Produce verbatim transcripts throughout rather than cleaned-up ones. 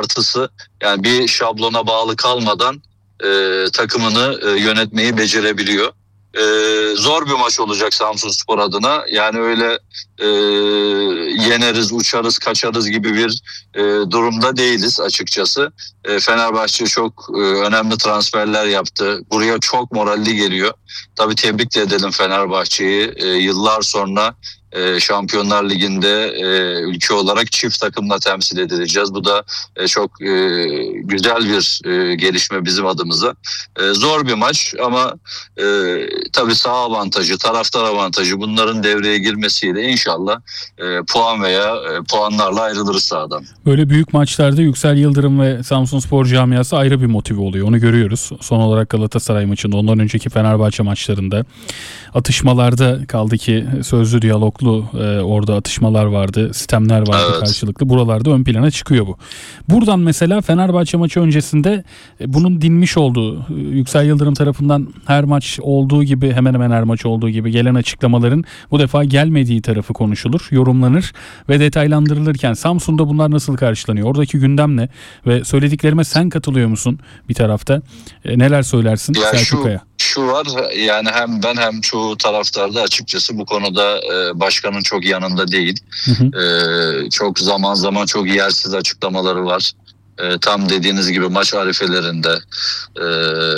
artısı, yani bir şablona bağlı kalmadan e, takımını e, yönetmeyi becerebiliyor. E, zor bir maç olacak Samsunspor adına. Yani öyle e, yeneriz, uçarız, kaçarız gibi bir e, durumda değiliz açıkçası. E, Fenerbahçe çok e, önemli transferler yaptı. Buraya çok moralli geliyor. Tabii tebrik de edelim Fenerbahçe'yi. E, yıllar sonra e, Şampiyonlar Ligi'nde e, ülke olarak çift takımla temsil edileceğiz. Bu da e, çok e, güzel bir e, gelişme bizim adımıza. E, zor bir maç ama e, tabii saha avantajı, taraftar avantajı, bunların devreye girmesiyle inşallah e, puan veya e, puanlarla ayrılırız sahadan. Böyle büyük maçlarda Yüksel Yıldırım ve Samsunspor camiası ayrı bir motive oluyor. Onu görüyoruz. Son olarak Galatasaray maçında, ondan önceki Fenerbahçe maçlarında atışmalarda, kaldı ki sözlü diyaloglu e, orada atışmalar vardı, sistemler vardı, evet, karşılıklı. Buralarda ön plana çıkıyor bu. Buradan mesela Fenerbahçe maçı öncesinde e, bunun dinmiş olduğu, Yüksel Yıldırım tarafından her maç olduğu gibi, hemen hemen her maç olduğu gibi gelen açıklamaların bu defa gelmediği tarafı konuşulur, yorumlanır ve detaylandırılırken Samsun'da bunlar nasıl karşılanıyor? Oradaki gündem ne? Ve söylediklerime sen katılıyor musun bir tarafta? E, neler söylersin ya Selçuk Kaya? Şu, şu var, yani hem ben hem çoğu taraftarda açıkçası bu konuda e, başkanın çok yanında değil. Hı hı. E, çok zaman zaman çok yersiz açıklamaları var. E, tam dediğiniz gibi maç arifelerinde e,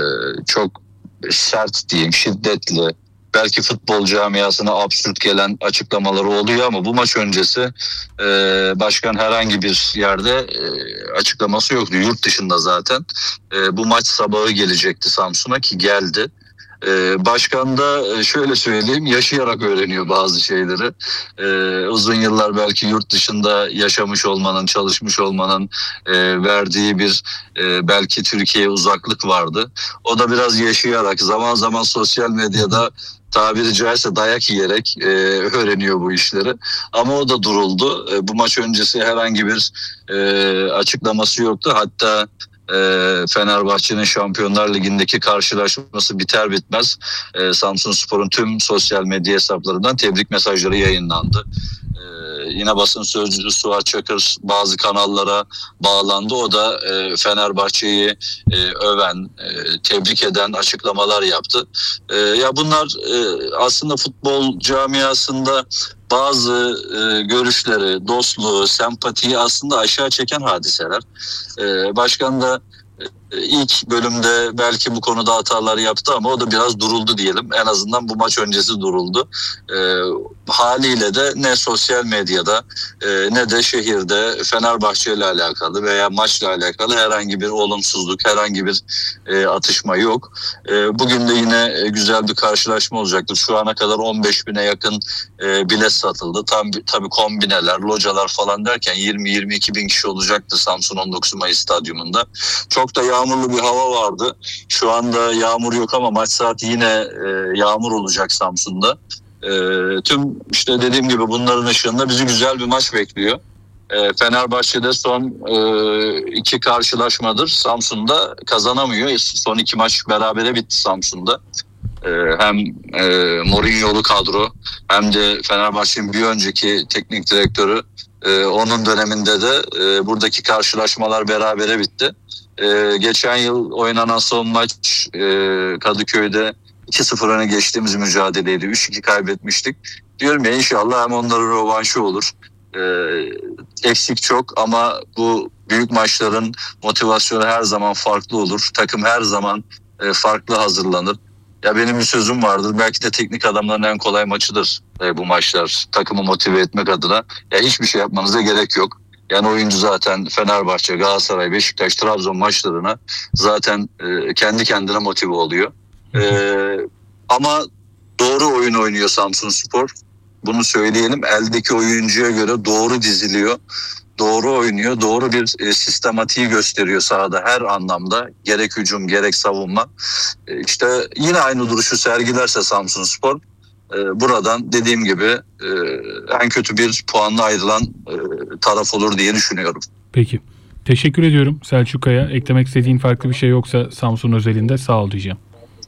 çok sert diyeyim, şiddetli, belki futbol camiasına absürt gelen açıklamaları oluyor ama bu maç öncesi e, başkan herhangi bir yerde e, açıklaması yoktu. Yurt dışında zaten. E, bu maç sabahı gelecekti Samsun'a, ki geldi. Ee, başkan da şöyle söyleyeyim, yaşayarak öğreniyor bazı şeyleri. Ee, uzun yıllar belki yurt dışında yaşamış olmanın, çalışmış olmanın e, verdiği bir e, belki Türkiye'ye uzaklık vardı. O da biraz yaşayarak, zaman zaman sosyal medyada tabiri caizse dayak yiyerek e, öğreniyor bu işleri. Ama o da duruldu. E, bu maç öncesi herhangi bir e, açıklaması yoktu. Hatta E, Fenerbahçe'nin Şampiyonlar Ligi'ndeki karşılaşması biter bitmez e, Samsunspor'un tüm sosyal medya hesaplarından tebrik mesajları yayınlandı. E, yine basın sözcüsü Suat Çakır bazı kanallara bağlandı. O da e, Fenerbahçe'yi e, öven, e, tebrik eden açıklamalar yaptı. E, ya bunlar e, aslında futbol camiasında bazı e, görüşleri, dostluğu, sempatiyi aslında aşağı çeken hadiseler. E, başkan da e, ilk bölümde belki bu konuda hatalar yaptı ama o da biraz duruldu diyelim. En azından bu maç öncesi duruldu. E, haliyle de ne sosyal medyada e, ne de şehirde Fenerbahçe ile alakalı veya maçla alakalı herhangi bir olumsuzluk, herhangi bir e, atışma yok. E, bugün de yine e, güzel bir karşılaşma olacaktır. Şu ana kadar on beş bine yakın e, bilet satıldı. Tam tabii kombineler, localar falan derken yirmi yirmi iki bin kişi olacaktı Samsun on dokuz Mayıs stadyumunda. Çok da yağmurlu bir hava vardı. Şu anda yağmur yok ama maç saati yine e, yağmur olacak Samsun'da. E, tüm işte dediğim gibi bunların ışığında bizi güzel bir maç bekliyor. E, Fenerbahçe'de son e, iki karşılaşmadır Samsun'da kazanamıyor. Son iki maç berabere bitti Samsun'da. E, hem e, Mourinho'lu kadro hem de Fenerbahçe'nin bir önceki teknik direktörü e, onun döneminde de e, buradaki karşılaşmalar berabere bitti. Ee, geçen yıl oynanan son maç e, Kadıköy'de iki sıfır öne geçtiğimiz mücadeleydi. üç iki kaybetmiştik. Diyorum ya, inşallah hem onların rövanşı olur. Ee, eksik çok ama bu büyük maçların motivasyonu her zaman farklı olur. Takım her zaman e, farklı hazırlanır. Ya benim bir sözüm vardır. Belki de teknik adamların en kolay maçıdır e, bu maçlar. Takımı motive etmek adına. Ya hiçbir şey yapmanıza gerek yok. Yani oyuncu zaten Fenerbahçe, Galatasaray, Beşiktaş, Trabzon maçlarına zaten e, kendi kendine motive oluyor. E, ama doğru oyun oynuyor Samsunspor. Bunu söyleyelim. Eldeki oyuncuya göre doğru diziliyor. Doğru oynuyor. Doğru bir e, sistematiği gösteriyor sahada her anlamda. Gerek hücum gerek savunma. E, işte yine aynı duruşu sergilerse Samsunspor, Ee, buradan dediğim gibi e, en kötü bir puanla ayrılan e, taraf olur diye düşünüyorum. Peki. Teşekkür ediyorum Selçuk Kaya. Eklemek istediğin farklı bir şey yoksa Samsun özelinde sağ ol diyeceğim.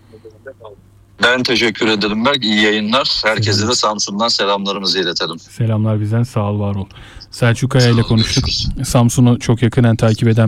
Ben teşekkür ederim Berk. İyi yayınlar. Herkese de Samsun'dan selamlarımızı iletelim. Selamlar bizden. Sağ ol, var ol. Selçuk Kaya ile konuştuk. Samsun'u çok yakından takip eden